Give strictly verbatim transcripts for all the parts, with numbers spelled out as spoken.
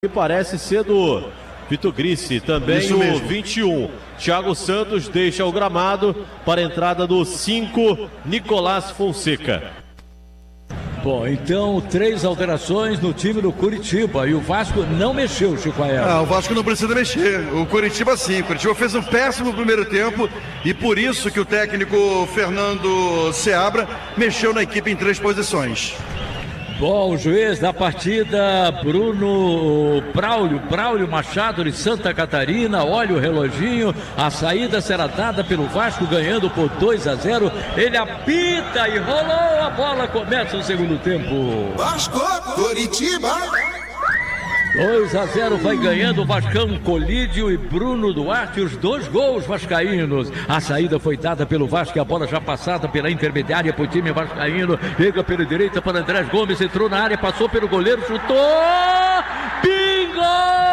que parece ser do Vitor Grissi, também Isso o mesmo. vinte e um. Thiago Santos deixa o gramado para a entrada do cinco, Nicolás Fonseca. Bom, então três alterações no time do Curitiba e o Vasco não mexeu, Chico Aero. Ah, o Vasco não precisa mexer, o Curitiba sim, o Curitiba fez um péssimo primeiro tempo e por isso que o técnico Fernando Seabra mexeu na equipe em três posições. Bom, o juiz da partida, Bruno Braulio, Braulio Machado de Santa Catarina, olha o reloginho, a saída será dada pelo Vasco, ganhando por dois a zero, ele apita e rolou a bola, começa o segundo tempo. Vasco, Curitiba. dois a zero vai ganhando o Vascão, Colídio e Bruno Duarte, os dois gols vascaínos. A saída foi dada pelo Vasco, a bola já passada pela intermediária para o time vascaíno. Pega pela direita para Andrés Gomes, entrou na área, passou pelo goleiro, chutou! Bingo!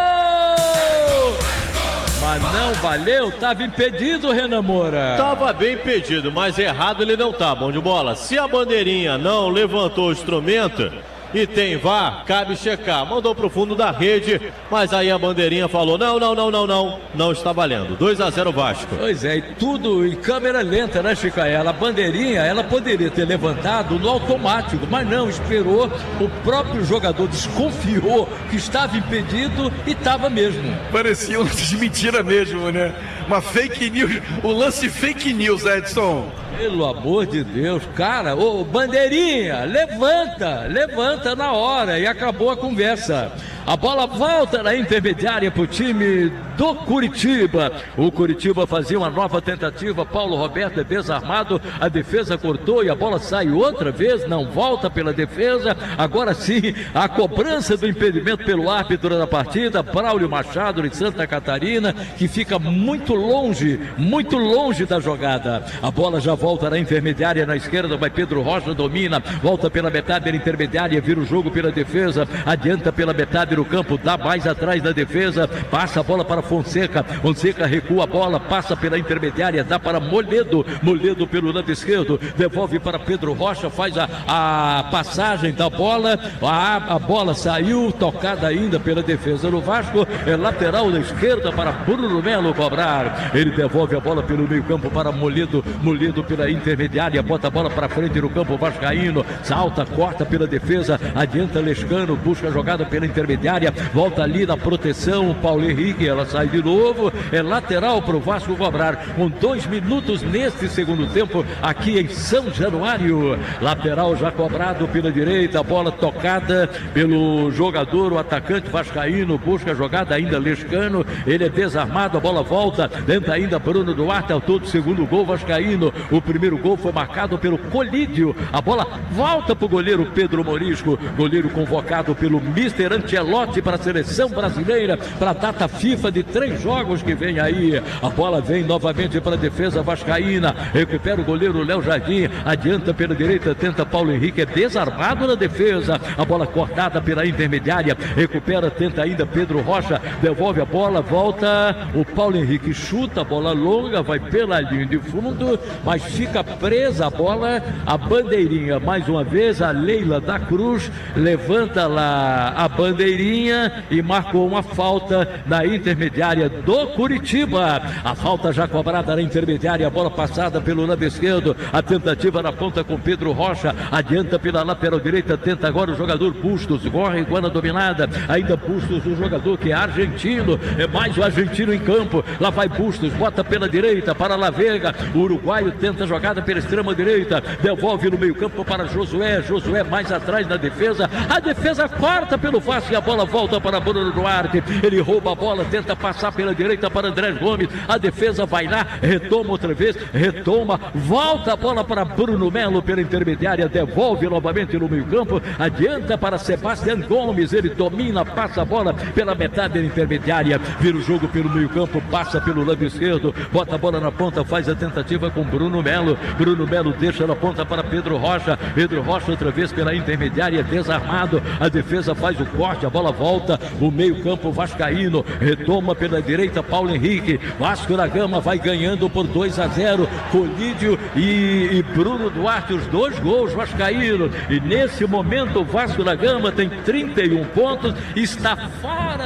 Mas não valeu, estava impedido, Renan Moura. Estava bem impedido, mas errado ele não tá, bom de bola. Se a bandeirinha não levantou o instrumento e tem V A R, cabe checar. Mandou pro fundo da rede, mas aí a bandeirinha falou: não, não, não, não, não, não está valendo. dois a zero Vasco. Pois é, e tudo em câmera lenta, né, Chicaela? A bandeirinha, ela poderia ter levantado no automático, mas não, esperou. O próprio jogador desconfiou que estava impedido e estava mesmo. Parecia um lance de mentira mesmo, né? Uma fake news, o lance fake news, Edson. Pelo amor de Deus, cara, ô bandeirinha, levanta, levanta na hora e acabou a conversa. A bola volta na intermediária para o time do Curitiba. O Curitiba fazia uma nova tentativa, Paulo Roberto é desarmado, a defesa cortou e a bola sai outra vez, não volta pela defesa. Agora sim, a cobrança do impedimento pelo árbitro da partida, Braulio Machado de Santa Catarina, que fica muito longe, muito longe da jogada. A bola já volta na intermediária, na esquerda vai Pedro Rocha, domina, volta pela metade da intermediária, vira o jogo pela defesa, adianta pela metade do campo, dá mais atrás da defesa, passa a bola para Fonseca, Fonseca recua a bola, passa pela intermediária, dá para Moledo, Moledo pelo lado esquerdo, devolve para Pedro Rocha, faz a, a passagem da bola, a, a bola saiu, tocada ainda pela defesa do Vasco, é lateral da esquerda para Bruno Melo cobrar, ele devolve a bola pelo meio campo para Moledo, Moledo pela intermediária, bota a bola para frente no campo vascaíno, salta, corta pela defesa, adianta Lescano, busca a jogada pela intermediária, volta ali na proteção, Paulo Henrique, ela sai de novo, é lateral para o Vasco cobrar, com dois minutos neste segundo tempo, aqui em São Januário, lateral já cobrado pela direita, a bola tocada pelo jogador, o atacante vascaíno, busca a jogada ainda Lescano, ele é desarmado, a bola volta, tenta ainda Bruno Duarte, ao todo segundo gol vascaíno, o primeiro gol foi marcado pelo Colídio, a bola volta para o goleiro Pedro Morisco, goleiro convocado pelo mister Ancelotti para a seleção brasileira, para a data FIFA de três jogos que vem aí. A bola vem novamente para a defesa vascaína, recupera o goleiro Léo Jardim, adianta pela direita, tenta Paulo Henrique, é desarmado na defesa, a bola cortada pela intermediária, recupera, tenta ainda Pedro Rocha, devolve a bola, volta o Paulo Henrique, chuta a bola longa, vai pela linha de fundo, mas fica presa a bola, a bandeirinha, mais uma vez a Leila da Cruz levanta lá a bandeirinha e marcou uma falta na intermediária do Curitiba. A falta já cobrada na intermediária, a bola passada pelo lado esquerdo, a tentativa na ponta com Pedro Rocha, adianta pela lateral direita, tenta agora o jogador Bustos, corre com a dominada, ainda Bustos, o jogador que é argentino, é mais o argentino em campo, lá vai Bustos, bota pela direita para La Vega, o uruguaio tenta a jogada pela extrema direita, devolve no meio campo para Josué, Josué mais atrás na defesa, a defesa corta pelo Vasco e a bola volta para Bruno Duarte, ele rouba a bola, tenta passar pela direita para Andrés Gomes, a defesa vai lá, retoma outra vez, retoma, volta a bola para Bruno Melo pela intermediária, devolve novamente no meio campo, adianta para Sebastião Gomes, ele domina, passa a bola pela metade da intermediária, vira o jogo pelo meio campo, passa pelo lado esquerdo, bota a bola na ponta, faz a tentativa com Bruno Melo, Bruno Melo deixa na ponta para Pedro Rocha, Pedro Rocha outra vez pela intermediária, desarmado, a defesa faz o corte, a bola bola volta, o meio campo vascaíno, retoma pela direita Paulo Henrique, Vasco da Gama vai ganhando por dois a zero, Colídio e, e Bruno Duarte, os dois gols vascaínos, e nesse momento o Vasco da Gama tem trinta e um pontos, está fora